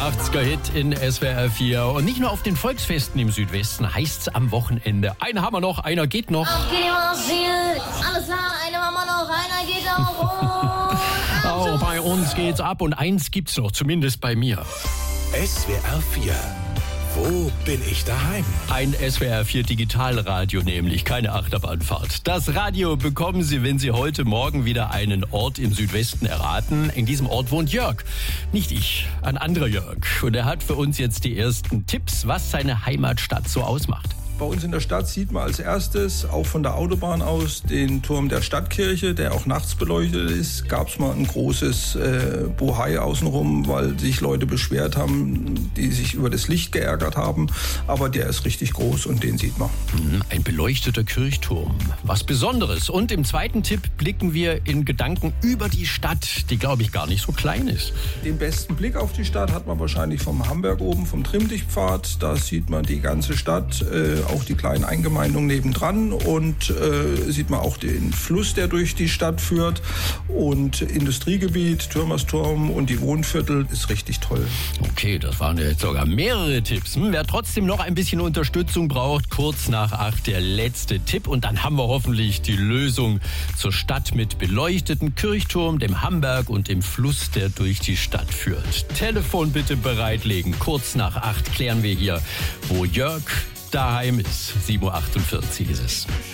80er-Hit in SWR 4. Und nicht nur auf den Volksfesten im Südwesten heißt's am Wochenende. Einen haben wir noch, einer geht noch. Alles klar, einen haben wir noch, einer geht auch. Auch bei uns geht's ab und eins gibt's noch, zumindest bei mir. SWR 4. Wo bin ich daheim? Ein SWR 4 Digitalradio nämlich, keine Achterbahnfahrt. Das Radio bekommen Sie, wenn Sie heute Morgen wieder einen Ort im Südwesten erraten. In diesem Ort wohnt Jörg. Nicht ich, ein anderer Jörg. Und er hat für uns jetzt die ersten Tipps, was seine Heimatstadt so ausmacht. Bei uns in der Stadt sieht man als erstes, auch von der Autobahn aus, den Turm der Stadtkirche, der auch nachts beleuchtet ist. Gab es mal ein großes Bohai außenrum, weil sich Leute beschwert haben, die sich über das Licht geärgert haben. Aber der ist richtig groß und den sieht man. Ein beleuchteter Kirchturm. Was Besonderes. Und im zweiten Tipp blicken wir in Gedanken über die Stadt, die, glaube ich, gar nicht so klein ist. Den besten Blick auf die Stadt hat man wahrscheinlich vom Hamberg oben, vom Trimmdichtpfad. Da sieht man die ganze Stadt, auch die kleinen Eingemeindungen nebendran und sieht man auch den Fluss, der durch die Stadt führt, und Industriegebiet, Türmersturm und die Wohnviertel ist richtig toll. Okay, das waren jetzt sogar mehrere Tipps. Wer trotzdem noch ein bisschen Unterstützung braucht, kurz nach 8 der letzte Tipp und dann haben wir hoffentlich die Lösung zur Stadt mit beleuchteten Kirchturm, dem Hamberg und dem Fluss, der durch die Stadt führt. Telefon bitte bereitlegen. Kurz nach 8 klären wir hier, wo Jörg daheim ist. 7.48 Uhr ist es.